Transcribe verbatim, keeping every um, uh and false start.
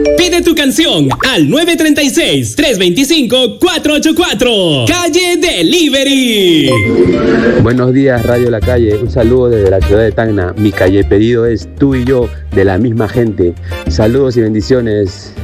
Pide tu canción al nueve tres seis, tres dos cinco, cuatro ocho cuatro. Calle Delivery. Buenos días, Radio La Calle. Un saludo desde la ciudad de Tacna. Mi calle pedido es Tú y Yo, de la misma gente. Saludos y bendiciones.